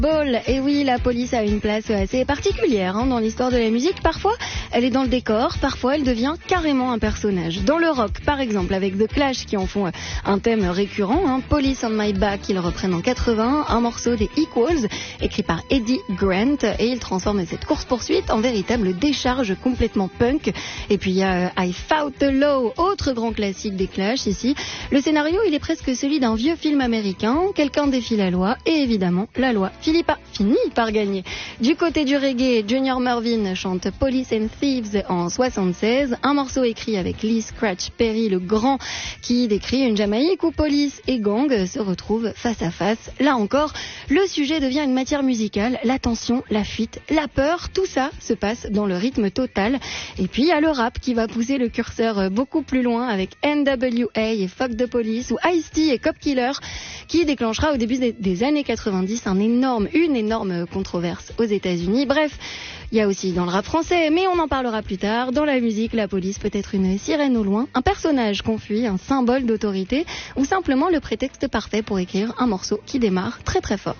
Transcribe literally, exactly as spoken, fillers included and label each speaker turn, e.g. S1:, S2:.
S1: Ball. Et oui, la police a une place assez particulière hein, dans l'histoire de la musique. Parfois, elle est dans le décor, parfois elle devient carrément un personnage. Dans le rock, par exemple, avec The Clash qui en font un thème récurrent, hein, Police on My Back, ils reprennent en quatre-vingts, un morceau des Equals, écrit par Eddie Grant, et ils transforment cette course-poursuite en véritable décharge complètement punk. Et puis il y a I Fought the Law, autre grand classique des Clash ici. Le scénario, il est presque celui d'un vieux film américain, quelqu'un défie la loi, et évidemment, la loi Philippa finit par gagner. Du côté du reggae, Junior Murvin chante Police and Thieves en soixante-seize, un morceau écrit avec Lee Scratch Perry le grand qui décrit une Jamaïque où police et gang se retrouvent face à face. Là encore, le sujet devient une matière musicale, la tension, la fuite, la peur, tout ça se passe dans le rythme total. Et puis il y a le rap qui va pousser le curseur beaucoup plus loin avec N W A et Fuck the Police ou Ice-T et Cop Killer qui déclenchera au début des, des années quatre-vingt-dix un énorme, une énorme controverse aux États-Unis. Bref, il y a aussi dans le rap français, mais on en parlera plus tard. Dans la musique, la police peut être une sirène au loin, un personnage qu'on fuit, un symbole d'autorité ou simplement le prétexte parfait pour écrire un morceau qui démarre très très fort.